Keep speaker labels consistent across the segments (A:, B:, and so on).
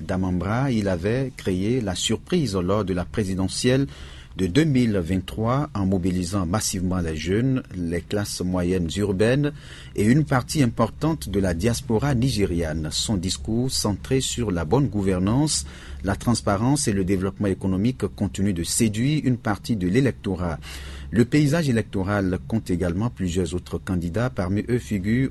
A: d'Amambra, il avait créé la surprise lors de la présidentielle de 2023 en mobilisant massivement les jeunes, les classes moyennes urbaines et une partie importante de la diaspora nigériane. Son discours centré sur la bonne gouvernance, la transparence et le développement économique continue de séduire une partie de l'électorat. Le paysage électoral compte également plusieurs autres candidats. Parmi eux figurent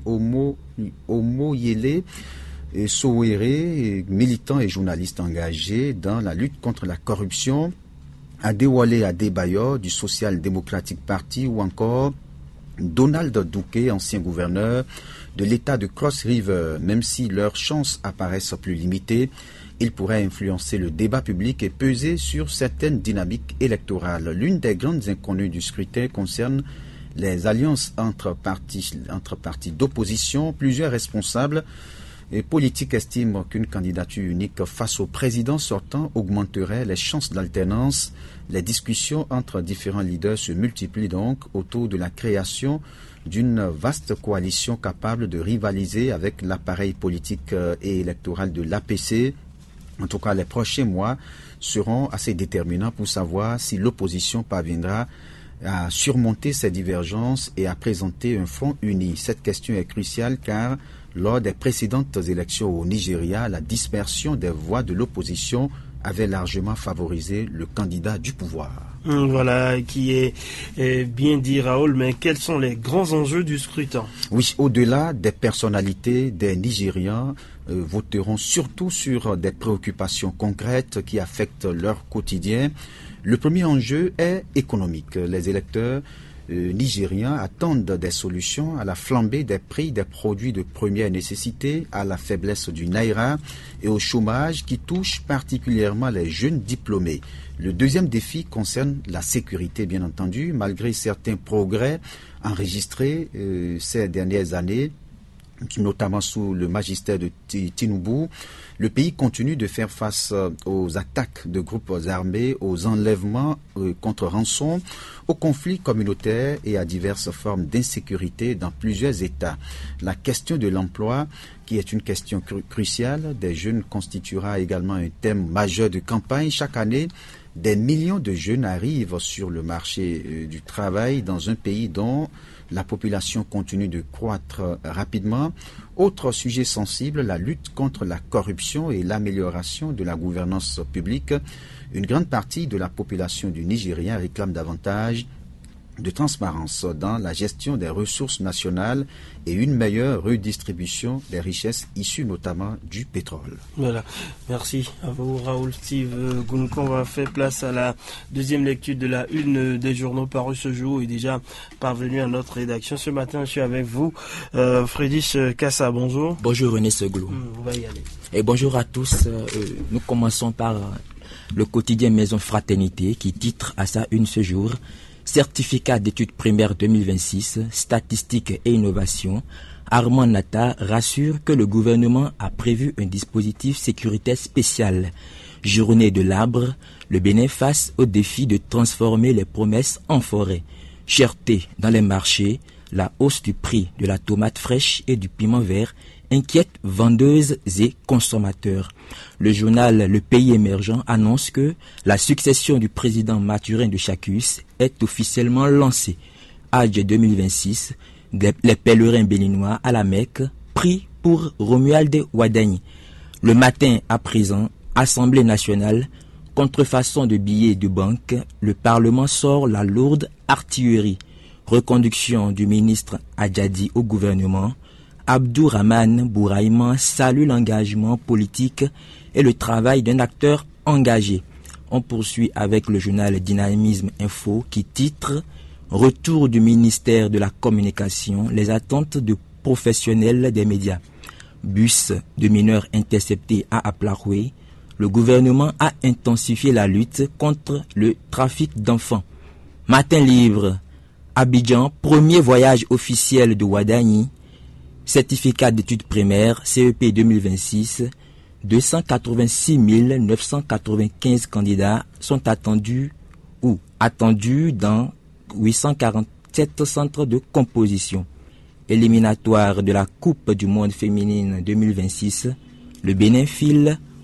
A: Omoyele et Sowore, militants et journalistes engagés dans la lutte contre la corruption, Adewale Adebayor du Social Democratic Party ou encore Donald Duque, ancien gouverneur de l'État de Cross River. Même si leurs chances apparaissent plus limitées, ils pourraient influencer le débat public et peser sur certaines dynamiques électorales. L'une des grandes inconnues du scrutin concerne les alliances entre partis d'opposition. Plusieurs responsables et politiques estiment qu'une candidature unique face au président sortant augmenterait les chances d'alternance. Les discussions entre différents leaders se multiplient donc autour de la création d'une vaste coalition capable de rivaliser avec l'appareil politique et électoral de l'APC. En tout cas, les prochains mois seront assez déterminants pour savoir si l'opposition parviendra à surmonter ces divergences et à présenter un front uni. Cette question est cruciale car lors des précédentes élections au Nigeria, la dispersion des voix de l'opposition avait largement favorisé le candidat du pouvoir.
B: Voilà, qui est bien dit Raoul, mais quels sont les grands enjeux du scrutin? Oui,
A: au-delà des personnalités, des Nigérians voteront surtout sur des préoccupations concrètes qui affectent leur quotidien. Le premier enjeu est économique. Les électeurs nigériens attendent des solutions à la flambée des prix des produits de première nécessité, à la faiblesse du naira et au chômage qui touche particulièrement les jeunes diplômés. Le deuxième défi concerne la sécurité, bien entendu. Malgré certains progrès enregistrés ces dernières années, notamment sous le magistère de Tinubu, le pays continue de faire face aux attaques de groupes armés, aux enlèvements contre rançon, aux conflits communautaires et à diverses formes d'insécurité dans plusieurs États. La question de l'emploi, qui est une question cruciale des jeunes, constituera également un thème majeur de campagne. Chaque année, des millions de jeunes arrivent sur le marché du travail dans un pays dont la population continue de croître rapidement. Autre sujet sensible, la lutte contre la corruption et l'amélioration de la gouvernance publique. Une grande partie de la population du Nigeria réclame davantage de transparence dans la gestion des ressources nationales et une meilleure redistribution des richesses issues notamment du pétrole.
B: Voilà, merci à vous Raoul Steve Gounouko. On va faire place à la deuxième lecture de la une des journaux parus ce jour et déjà parvenu à notre rédaction. Ce matin, je suis avec vous, Frédis Kassa, bonjour.
C: Bonjour René Seglou.
B: On va y aller.
C: Et bonjour à tous. Nous commençons par le quotidien Maison Fraternité qui titre à sa une ce jour: Certificat d'études primaires 2026, statistiques et innovation. Armand Nata rassure que le gouvernement a prévu un dispositif sécuritaire spécial. Journée de l'arbre, le Bénin face au défi de transformer les promesses en forêt. Cherté dans les marchés, la hausse du prix de la tomate fraîche et du piment vert inquiète vendeuses et consommateurs. Le journal Le Pays émergent annonce que la succession du président Mathurin de Chacus est officiellement lancée. Hajj 2026, les pèlerins béninois à la Mecque, prient pour Romuald Wadagni. Le matin à présent, Assemblée nationale, contrefaçon de billets de banque, le Parlement sort la lourde artillerie. Reconduction du ministre Adjadi au gouvernement. Abdourahmane Bouraïman salue l'engagement politique et le travail d'un acteur engagé. On poursuit avec le journal Dynamisme Info qui titre « Retour du ministère de la Communication, les attentes de professionnels des médias ». Bus de mineurs interceptés à Aplaroué. Le gouvernement a intensifié la lutte contre le trafic d'enfants. Matin libre, Abidjan, premier voyage officiel de Wadagni. Certificat d'études primaires, CEP 2026, 286 995 candidats sont attendus dans 847 centres de composition. Éliminatoire de la Coupe du monde féminine 2026, le Bénin file